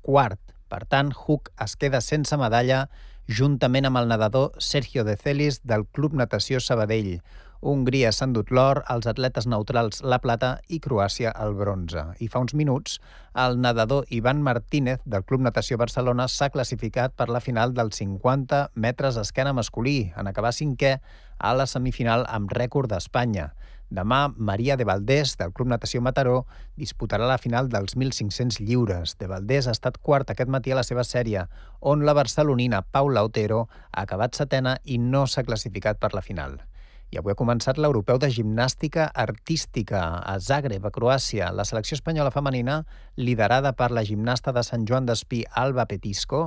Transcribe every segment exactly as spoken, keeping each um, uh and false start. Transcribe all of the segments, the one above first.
quart. Per tant, Hug es queda sense medalla juntament amb el nedador Sergio De Celis del Club Natació Sabadell. Hongria s'ha endut l'or, els atletes neutrals la plata i Croàcia el bronze. I fa uns minuts, el nedador Ivan Martínez del Club Natació Barcelona s'ha classificat per la final dels cinquanta metres esquena masculí, en acabar cinquè a la semifinal amb rècord d'Espanya. Demà, Maria de Valdés, del Club Natació Mataró, disputarà la final dels mil cinc-cents lliures. De Valdés ha estat quart aquest matí a la seva sèrie, on la barcelonina Paula Otero ha acabat setena i no s'ha classificat per la final. I avui ha començat l'Europeu de Gimnàstica Artística a Zagreb, a Croàcia. La selecció espanyola femenina, liderada per la gimnasta de Sant Joan d'Espí, Alba Petisco,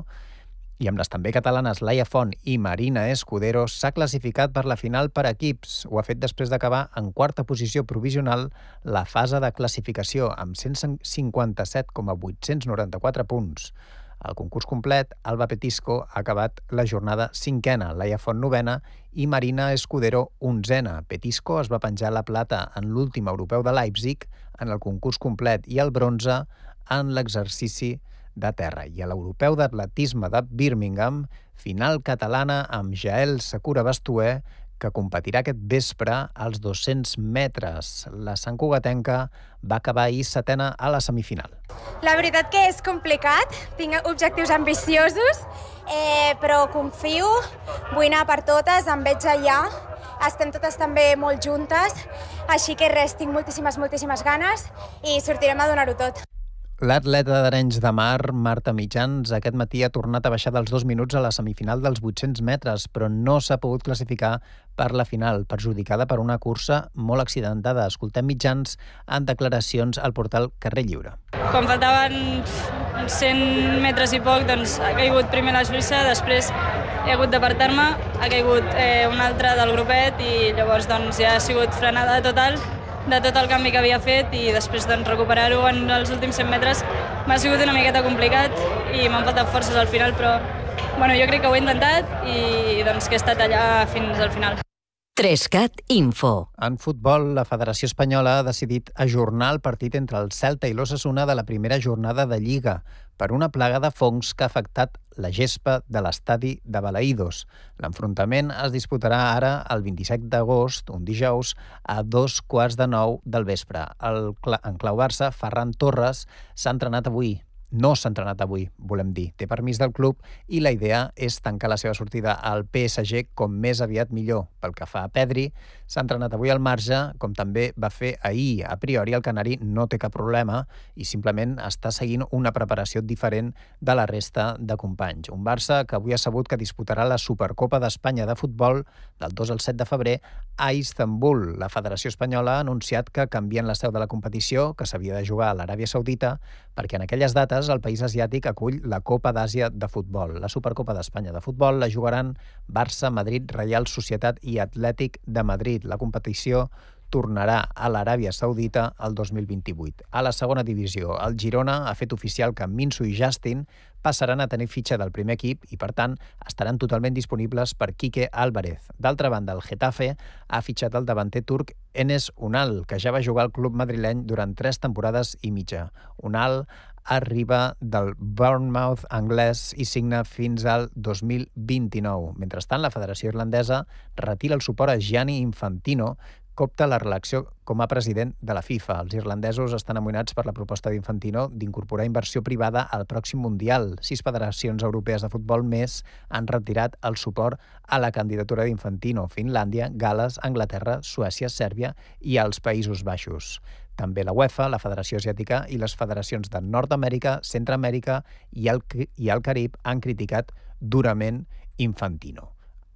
i amb les també catalanes Laia Font i Marina Escudero, s'ha classificat per la final per equips. Ho ha fet després d'acabar en quarta posició provisional la fase de classificació, amb cent cinquanta-set coma vuit-cents noranta-quatre punts. Al concurs complet, Alba Petisco ha acabat la jornada cinquena, Laia Font novena i Marina Escudero onzena. Petisco es va penjar la plata en l'últim europeu de Leipzig en el concurs complet i el bronze en l'exercici de terra. I a l'europeu d'atletisme de Birmingham, final catalana amb Jael Sakura Bastuer, que competirà aquest vespre als dos-cents metres. La santcugatenca va acabar ahir setena a la semifinal. La veritat que és complicat, tinc objectius ambiciosos, eh, però confio, vull anar per totes, em veig allà, estem totes també molt juntes, així que res, tinc moltíssimes, moltíssimes ganes i sortirem a donar-ho tot. L'atleta d'Arenys de Mar, Marta Mitjans, aquest matí ha tornat a baixar dels dos minuts a la semifinal dels vuit-cents metres, però no s'ha pogut classificar per la final, perjudicada per una cursa molt accidentada. Escoltem Mitjans en declaracions al portal Carrer Lliure. Quan faltaven cent metres i poc, doncs ha caigut primer la Suïssa, després he hagut d'apartar-me, ha caigut eh, un altre del grupet i llavors doncs, ja ha sigut frenada total de tot el canvi que havia fet i després doncs, recuperar-ho en els últims cent metres m'ha sigut una miqueta complicat i m'han faltat forces al final, però bueno, jo crec que ho he intentat i doncs, que he estat allà fins al final. Trescat Info. En futbol, la Federació Espanyola ha decidit ajornar el partit entre el Celta i l'Osasuna de la primera jornada de Lliga per una plaga de fongs que ha afectat la gespa de l'estadi de Balaïdos. L'enfrontament es disputarà ara el vint-i-set d'agost, un dijous, a dos quarts de nou del vespre. El en clau Barça, Ferran Torres, s'ha entrenat avui. No s'ha entrenat avui, volem dir. Té permís del club i la idea és tancar la seva sortida al P S G com més aviat millor. Pel que fa a Pedri, s'ha entrenat avui al marge, com també va fer ahir. A priori, el canari no té cap problema i simplement està seguint una preparació diferent de la resta de companys. Un Barça que avui ha sabut que disputarà la Supercopa d'Espanya de futbol del dos al set de febrer a Istanbul. La Federació Espanyola ha anunciat que canvien la seu de la competició, que s'havia de jugar a l'Aràbia Saudita, perquè en aquelles dates el país asiàtic acull la Copa d'Àsia de futbol. La Supercopa d'Espanya de futbol la jugaran Barça, Madrid, Reial Societat i Atlètic de Madrid. La competició tornarà a l'Aràbia Saudita el dos mil vint-i-vuit. A la segona divisió, el Girona ha fet oficial que Minso i Justin passaran a tenir fitxa del primer equip i, per tant, estaran totalment disponibles per Quique Álvarez. D'altra banda, el Getafe ha fitxat el davanter turc Enes Unal, que ja va jugar al club madrileny durant tres temporades i mitja. Unal arriba del Bournemouth anglès i signa fins al dos mil vint-i-nou. Mentrestant, la Federació Irlandesa retira el suport a Gianni Infantino, que opta la reelecció com a president de la FIFA. Els irlandesos estan amoïnats per la proposta d'Infantino d'incorporar inversió privada al pròxim Mundial. Sis federacions europees de futbol més han retirat el suport a la candidatura d'Infantino: Finlàndia, Gal·les, Anglaterra, Suècia, Sèrbia i els Països Baixos. També la UEFA, la Federació Asiàtica i les federacions de Nord-Amèrica, Centreamèrica i el, i el Carib han criticat durament Infantino.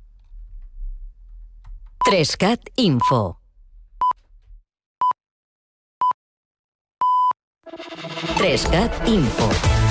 Trescat Info. Trescat Info.